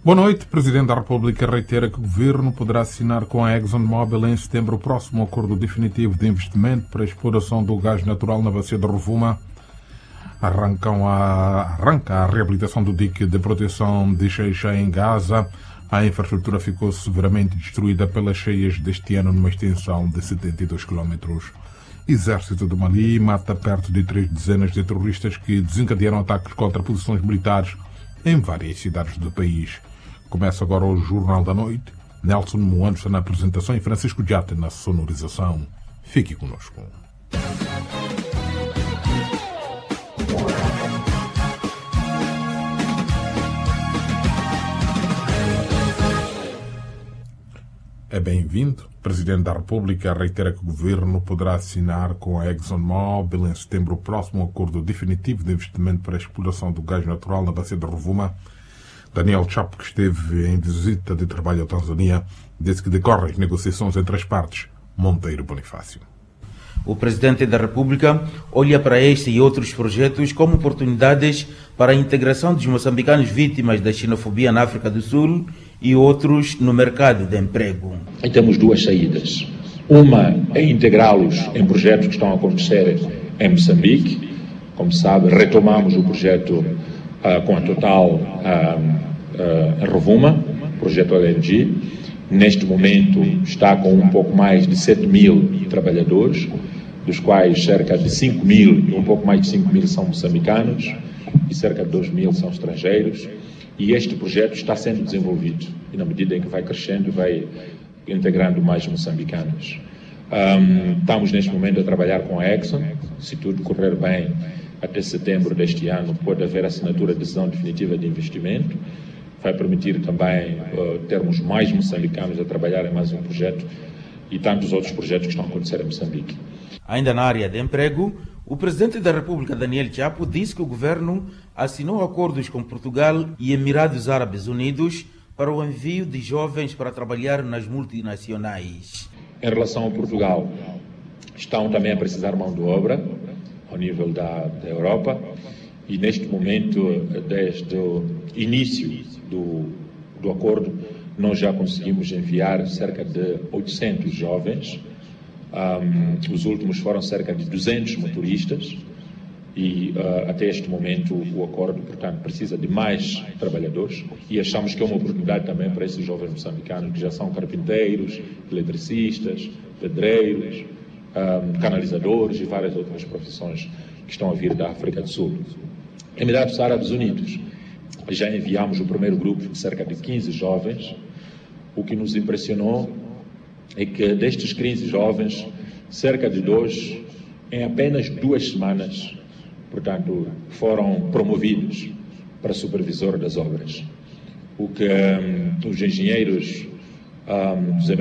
Boa noite. O Presidente da República reitera que o Governo poderá assinar com a ExxonMobil em setembro o próximo acordo definitivo de investimento para a exploração do gás natural na bacia de Rovuma. Arranca a reabilitação do dique de proteção de Xai-Xai em Gaza. A infraestrutura ficou severamente destruída pelas cheias deste ano numa extensão de 72 km. Exército do Mali mata perto de 3 dezenas de terroristas que desencadearam ataques contra posições militares em várias cidades do país. Começa agora o Jornal da Noite. Nelson Moança na apresentação e Francisco Diate na sonorização. Fique conosco. É bem-vindo. O Presidente da República reitera que o Governo poderá assinar com a ExxonMobil em setembro o próximo acordo definitivo de investimento para a exploração do gás natural na bacia de Rovuma. Daniel Chapo, que esteve em visita de trabalho à Tanzânia, disse que decorrem as negociações entre as partes. Monteiro Bonifácio. O Presidente da República olha para este e outros projetos como oportunidades para a integração dos moçambicanos vítimas da xenofobia na África do Sul e outros no mercado de emprego. E temos duas saídas. Uma é integrá-los em projetos que estão a acontecer em Moçambique. Como sabe, retomamos o projeto com a Total em Rovuma, projeto LNG. Neste momento está com um pouco mais de 7 mil trabalhadores, dos quais cerca de 5 mil, um pouco mais de 5 mil são moçambicanos e cerca de 2 mil são estrangeiros. E este projeto está sendo desenvolvido e, na medida em que vai crescendo, vai integrando mais moçambicanos. Estamos neste momento a trabalhar com a Exxon. Se tudo correr bem, até setembro deste ano pode haver assinatura de decisão definitiva de investimento. Vai permitir também termos mais moçambicanos a trabalhar em mais um projeto e tantos outros projetos que estão a acontecer em Moçambique. Ainda na área de emprego, o Presidente da República, Daniel Chapo, disse que o Governo assinou acordos com Portugal e Emirados Árabes Unidos para o envio de jovens para trabalhar nas multinacionais. Em relação a Portugal, estão também a precisar de mão de obra ao nível da Europa e neste momento, desde o início do acordo, nós já conseguimos enviar cerca de 800 jovens. Os últimos foram cerca de 200 motoristas e até este momento o acordo, portanto, precisa de mais trabalhadores e achamos que é uma oportunidade também para esses jovens moçambicanos que já são carpinteiros, eletricistas, pedreiros, canalizadores e várias outras profissões que estão a vir da África do Sul. Emirados Árabes Unidos, já enviamos o primeiro grupo de cerca de 15 jovens. O que nos impressionou é que destes 15 jovens, cerca de 2, em apenas 2 semanas, portanto, foram promovidos para supervisor das obras. O que os engenheiros dos